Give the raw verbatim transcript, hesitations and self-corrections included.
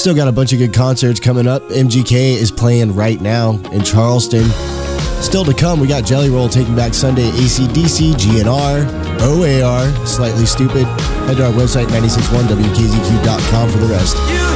Still got a bunch of good concerts coming up. M G K is playing right now in Charleston. Still to come, we got Jelly Roll Taking Back Sunday, A C D C, G N R, O A R, Slightly Stupid. Head to our website, nine six one W K Z Q dot com for the rest.